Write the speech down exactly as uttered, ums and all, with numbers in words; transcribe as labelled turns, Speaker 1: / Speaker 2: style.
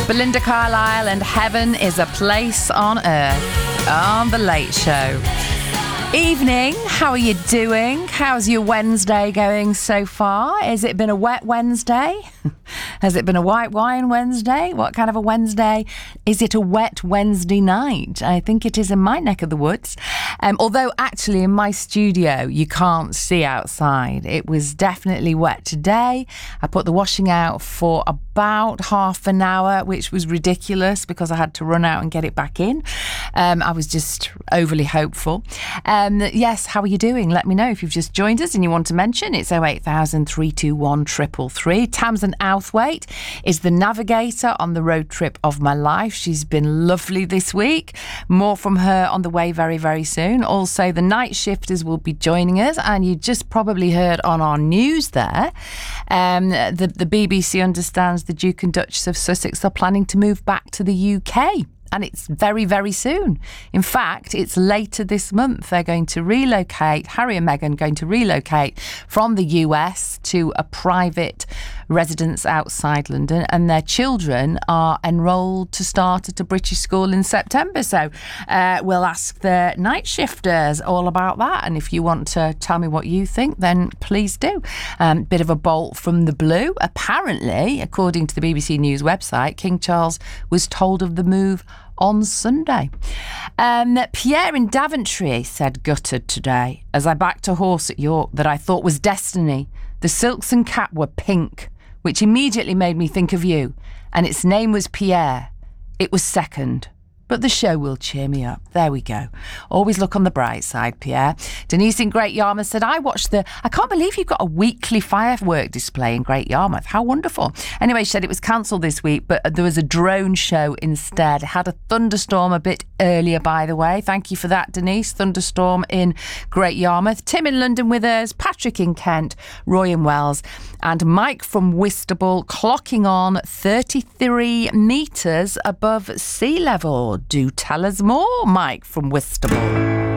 Speaker 1: Belinda Carlisle and Heaven is a Place on Earth on The Late Show. Evening, how are you doing? How's your Wednesday going so far? Has it been a wet Wednesday? Has it been a white wine Wednesday? What kind of a Wednesday? Is it a wet Wednesday night? I think it is in my neck of the woods. Um, although actually in my studio, you can't see outside. It was definitely wet today. I put the washing out for about half an hour, which was ridiculous because I had to run out and get it back in. Um, I was just overly hopeful. Um, yes, how are you doing? Let me know if you've just joined us and you want to mention. It's oh eight thousand, three two one, three three three. Tamsin Outhwaite is the navigator on the road trip of my life. She's been lovely this week. More from her on the way very, very soon. Also, the night shifters will be joining us, and you just probably heard on our news there, um, the, the B B C understands the Duke and Duchess of Sussex are planning to move back to the U K. And it's very, very soon. In fact, it's later this month. They're going to relocate, Harry and Meghan going to relocate from the U S to a private residence outside London. And their children are enrolled to start at a British school in September. So uh, we'll ask the night shifters all about that. And if you want to tell me what you think, then please do. Um, bit of a bolt from the blue. Apparently, according to the B B C News website, King Charles was told of the move on Sunday. Um, Pierre in Daventry said, gutted today as I backed a horse at York that I thought was destiny. The silks and cap were pink, which immediately made me think of you, and its name was Pierre. It was second, but the show will cheer me up. There we go. Always look on the bright side, Pierre. Denise in Great Yarmouth said, I watched the... I can't believe you've got a weekly firework display in Great Yarmouth. How wonderful. Anyway, she said it was cancelled this week, but there was a drone show instead. It had a thunderstorm a bit earlier, by the way. Thank you for that, Denise. Thunderstorm in Great Yarmouth. Tim in London with us. Patrick in Kent. Roy in Wells. And Mike from Whitstable clocking on thirty-three metres above sea level. Do tell us more, Mike from Whitstable.